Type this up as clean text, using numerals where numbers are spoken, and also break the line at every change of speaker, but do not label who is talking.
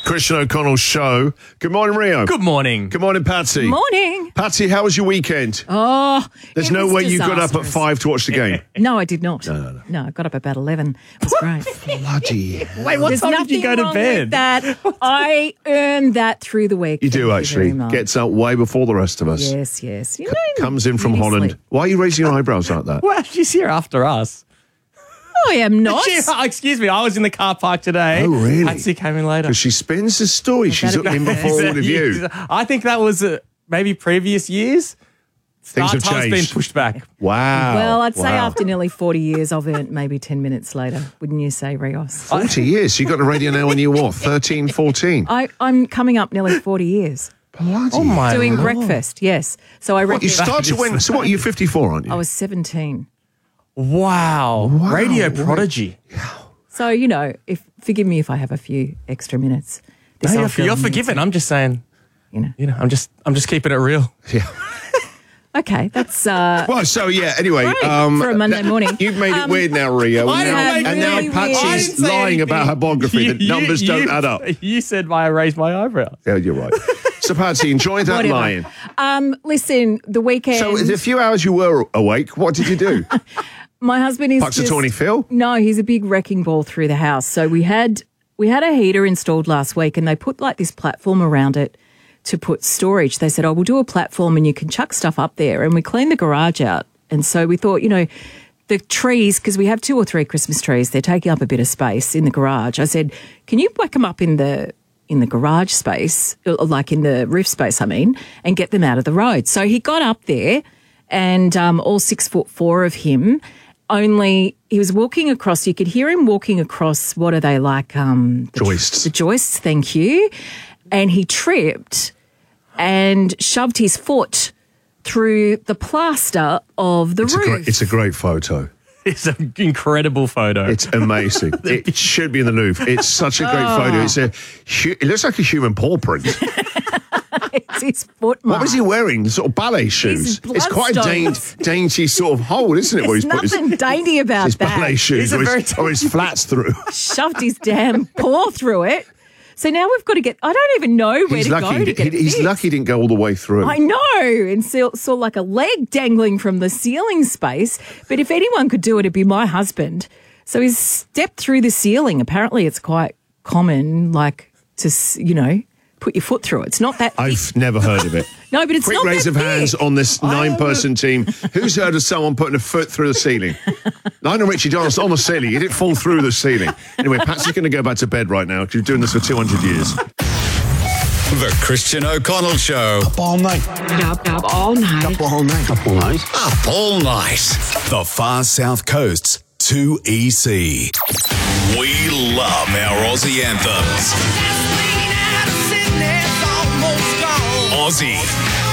Christian O'Connell Show. Good morning, Rio.
Good morning.
Good morning, Patsy.
Morning.
Patsy, how was your weekend?
Oh,
There's no way you got up at 5 to watch the game.
No, I did not.
No.
No, I got up about 11. It was great.
Bloody hell.
Wait, what
There's
time
nothing
did you go to
wrong
bed?
with that. I earned that through the week.
You do,
Thank
actually.
very much.
Gets out way before the rest of us.
Yes. You know,
Comes in from
beauty
Holland.
sleep.
Why are you raising your eyebrows like that?
Well, she's here after us.
I am not.
Excuse me, I was in the car park today.
Oh, really?
Patsy came in later.
Because she spins the story. She's
better
in
be
before all of you.
I think that was maybe previous years.
Things have
Start time's
changed.
been pushed back.
Wow.
Well, I'd say
Wow.
after nearly 40 years, I've earned maybe 10 minutes later. Wouldn't you say, Rios?
40 years. You got the radio now when you were what, 13, 14?
I'm coming up nearly 40 years.
Bloody
Oh, my
Doing
Lord.
breakfast, yes. So I
What,
reckon
you started when? So what, you're 54, aren't you?
I was 17.
Wow. Radio prodigy.
So, you know, forgive me if I have a few extra minutes. This
No,
afternoon,
you're forgiven. I'm just saying,
You know.
I'm just keeping it real.
Yeah.
Okay, that's
Well, so yeah, anyway.
great for a Monday morning.
You've made it weird now, Rio.
I didn't
and
make
now,
it
and now
really weird.
I
Patsy's
didn't say
lying
anything.
about her biography. The numbers don't add up.
You said why I raised my eyebrows.
Yeah, you're right. So, Patsy, enjoy that
Whatever.
lying.
Listen, the weekend.
So, the few hours you were awake, what did you do?
My husband is
Puxatawny Phil?
No, he's a big wrecking ball through the house. So we had a heater installed last week, and they put like this platform around it to put storage. They said, "Oh, we'll do a platform, and you can chuck stuff up there." And we cleaned the garage out, and so we thought, the trees, because we have 2 or 3 Christmas trees, they're taking up a bit of space in the garage. I said, "Can you whack them up in the garage space, like in the roof space, and get them out of the road?" So he got up there, and all 6'4" of him. Only he was walking across, you could hear him walking across, what are they like?
Joists.
The joists, thank you. And he tripped and shoved his foot through the plaster of the roof.
It's a great photo.
It's an incredible photo.
It's amazing. It should be in the Louvre. It's such a great photo. It looks like a human paw print.
It's his foot mark.
What was he wearing? Sort of ballet shoes. It's quite a
bloodstones.
dainty sort of hole, isn't it?
There's nothing dainty about
his
that.
ballet shoes
It's a
or his flats through.
Shoved his damn paw through it. So now we've got to get, I don't even know where
He's
to
lucky.
go to get it
He's
fixed.
lucky he didn't go all the way through.
I know, and saw like a leg dangling from the ceiling space. But if anyone could do it, it'd be my husband. So he's stepped through the ceiling. Apparently it's quite common, like to, put your foot through it. It's not that thick.
I've never heard of it.
No, but it's
Quick
not
raise
that
of hands
thick.
on this 9-person team. Who's heard of someone putting a foot through the ceiling? Lionel Richie danced on the ceiling. He didn't fall through the ceiling. Anyway, Patsy's going to go back to bed right now because you're doing this for 200 years.
The Christian O'Connell Show.
Up all night.
Up all night.
Up all night. Up all night.
Up all night. The Far South Coast's 2EC. We love our Aussie anthems. Aussie.